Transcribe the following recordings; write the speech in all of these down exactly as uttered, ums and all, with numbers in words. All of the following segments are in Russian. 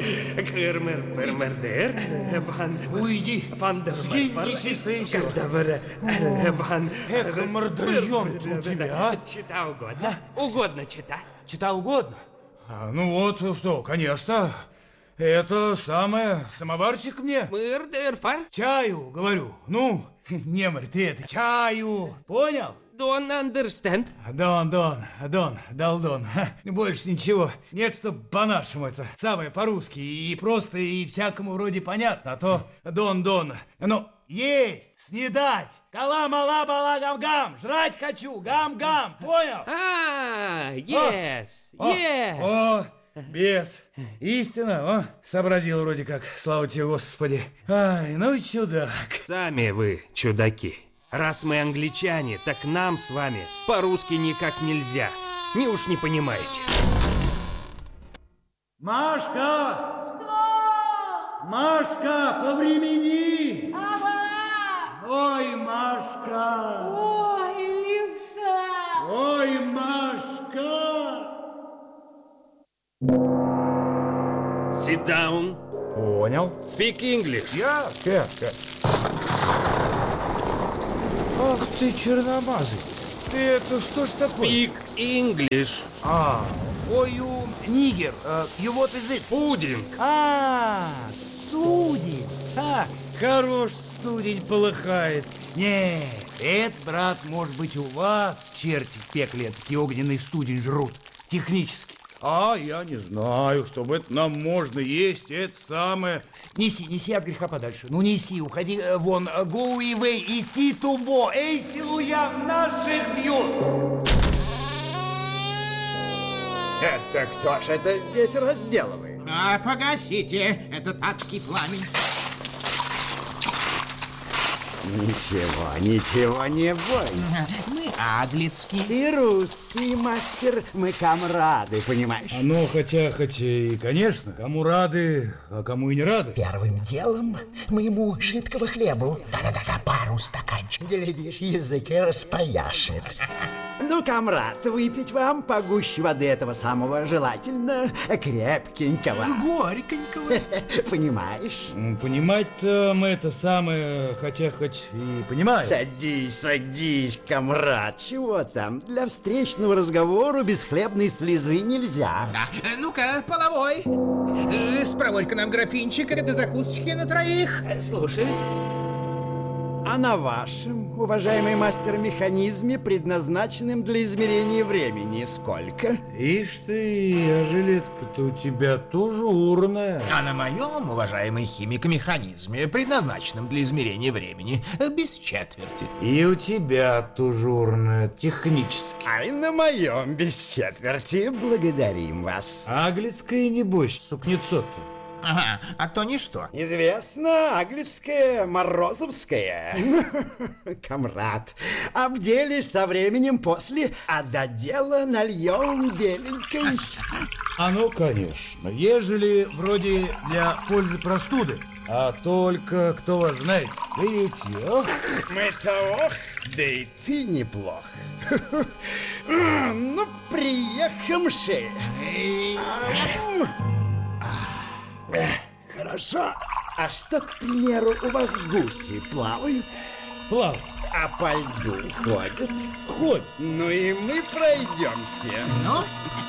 Кырмыр, пырмырдыр, бан... Уйди, сгинь, нечистая сила. Бан... Эх, мордальон ты у тебя, а? Чита угодно, угодно чита. Чита угодно? А, ну вот, что, конечно. Это самое, самоварчик мне. Мырдыр, фар? Чаю, говорю. Ну, не морь ты это, чаю. Понял? Don't understand. Дон, Дон, Дон, Далдон. Больше ничего. Нет, что по-нашему это. Самое по-русски. И просто, и всякому вроде понятно. А то Дон, Дон. Ну, есть, снедать. Кала-мала-бала-гам-гам. Жрать хочу, гам-гам. Понял? А, yes, О, yes. О, без. Истина, о, сообразил вроде как. Слава тебе, Господи. Ай, ну и чудак. Сами вы чудаки. Раз мы англичане, так нам с вами по-русски никак нельзя. Не уж не понимаете. Машка! Что? Машка, повремени! Ага! Ой, Машка! Ой, левша! Ой, Машка! Sit down. Понял. Speak English. Я? Как? Как? Ах ты, черномазый. Ты это что ж такое? Speak English. А, ой, you нигер. Uh, you what is it? Пудинг. А, студень. А, хорош студень полыхает. Нет, это, брат, может быть, у вас черти в пекле такие огненный студень жрут. Технически. А я не знаю, чтобы это нам можно есть, это самое. Неси, неси от греха подальше. Ну неси, уходи э, вон. Go away, иси тубо. Эй, силуям, наших бьют. Это кто ж это здесь разделывает? А, погасите этот адский пламень. Ничего, ничего не бойся. Мы аглицкие. Ты русский мастер, мы камрады, понимаешь? А ну, хотя, хотя и, конечно, кому рады, а кому и не рады. Первым делом мы ему жидкого хлебу. Да-да-да, пару стаканчиков. Глядишь, язык распояшет. Ну, камрад, выпить вам погуще воды этого самого, желательно крепкенького. Горьконького. Понимаешь? Понимать-то мы это самое, хотя хоть и понимаем. Садись, садись, камрад. Чего там? Для встречного разговора без хлебной слезы нельзя. Да. Э, Ну-ка, половой. Э, Спроворь-ка нам графинчик до закусочки на троих. Слушаюсь. А на вашем, уважаемый мастер-механизме, предназначенном для измерения времени, сколько? Ишь ты, а жилетка-то у тебя тужурная. А на моем, уважаемый химик-механизме, предназначенном для измерения времени, без четверти. И у тебя тужурная, технически. Ай, на моем без четверти. Благодарим вас. Аглицкая, небось, сукнецо-то. Ага, а то ничто. Известно, аглицкая, морозовская. Камрад, обделись со временем после, а до дела нальем беленькой. А ну, конечно, ежели вроде для пользы простуды, а только кто вас знает, да ведь, ох. Мы-то ох, да и ты неплох. Ну, приехавши. Хорошо. А что, к примеру, у вас гуси плавают? Плав. А по льду ходят? Ходь. Ну и мы пройдемся. Ну?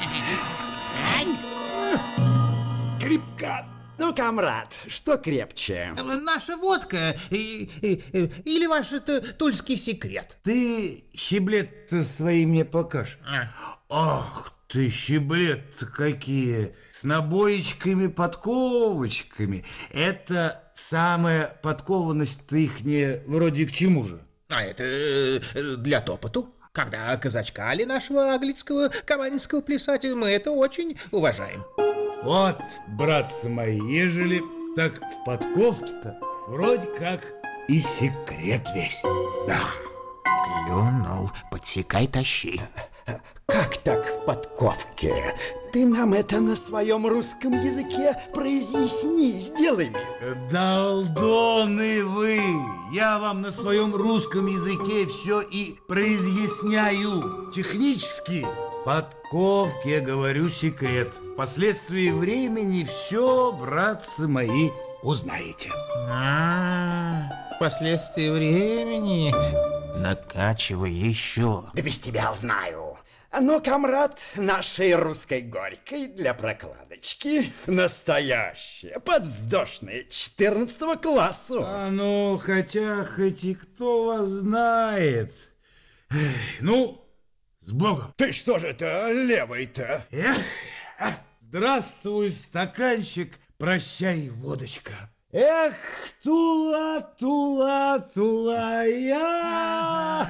Крепко. Ну, камрад, что крепче? Наша водка и, и- и- или ваш это тульский секрет? Ты щеблет-то свои мне покажешь. Ах ты, щеблет-то какие! С набоечками-подковочками. Это самая подкованность-то ихняя вроде к чему же? А это э, для топоту. Когда казачкали нашего аглицкого камаринского плясателя, мы это очень уважаем. Вот, братцы мои, ежели так в подковке-то вроде как и секрет весь. Да. Клюнул, подсекай, тащи. Как так в подковке? Ты нам это на своем русском языке произъясни, сделай мне. Долдоны вы! Я вам на своем русском языке все и произъясняю. Технически. В подковке, говорю, секрет. Впоследствии времени все, братцы мои, узнаете. А, впоследствии времени накачивай еще. Да без тебя знаю. Ну, комрад, нашей русской горькой для прокладочки настоящая, подвздошная, четырнадцатого класса. А ну, хотя хоть и кто вас знает. Эх, ну, с Богом. Ты что же это левый-то? Эх, а, здравствуй, стаканчик, прощай, водочка. Эх, Тула, Тула, Тула, я.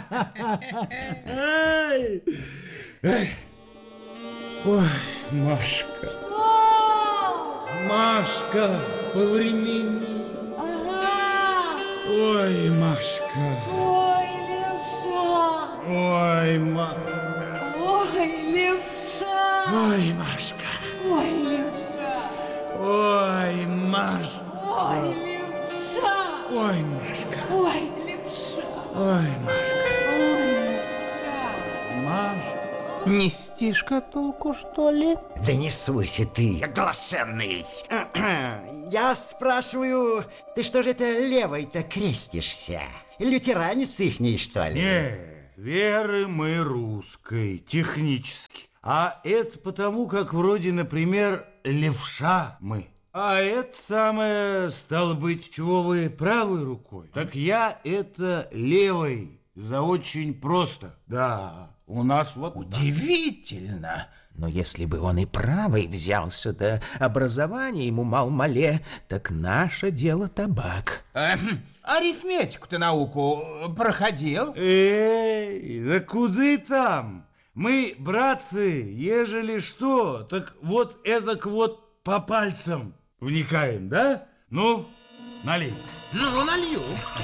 Эй, эй. Ой, Машка, Что? Машка, повремени. Ага. Ой, Машка, Ой, левша. ой, Ма... Ой, левша. Ой, Машка, Ой, левша. ой, Машка, Ой, левша. ой, Машка, Ой, левша. ой, Машка, Ой, левша. Машка. Нести шкатулку, что ли? Да не суйся ты, оглашенный. Я спрашиваю, ты что же это левой-то крестишься? Лютеранец ихний, что ли? Не, веры мы русской, технически. А это потому, как вроде, например, левша мы. А это самое, стало быть, чего вы правой рукой. Так я это левой, за очень просто. Да, у нас вот... Удивительно. Но если бы он и правый взялся, да образование ему мал-мале, так наше дело табак. Арифметику-то науку проходил? Эй, да куды там? Мы, братцы, ежели что, так вот эдак вот по пальцам вникаем, да? Ну, налей. Ну, налью.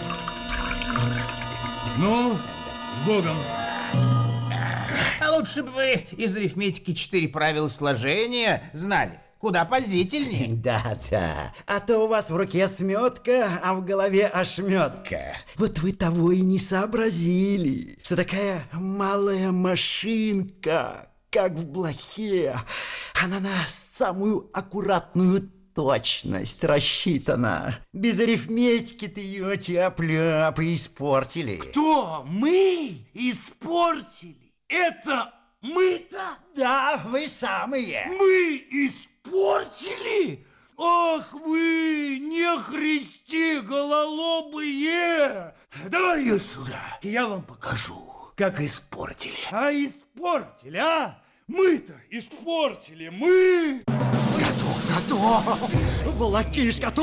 Ну, с Богом. А лучше бы вы из арифметики четыре правила сложения знали. Куда пользительнее. Да-да, а то у вас в руке сметка, а в голове ошметка. Вот вы того и не сообразили, что такая малая машинка, как в блохе, она на самую аккуратную точность рассчитана. Без арифметики-то ее тяп-ляпы испортили. Кто? Мы испортили? Это мы-то? Да, вы самые. Мы испортили? Ах вы, не христи гололобые! Давай ее сюда, я вам покажу, как испортили. А испортили, а? Мы-то испортили, мы! Готов, готов. Волокишка,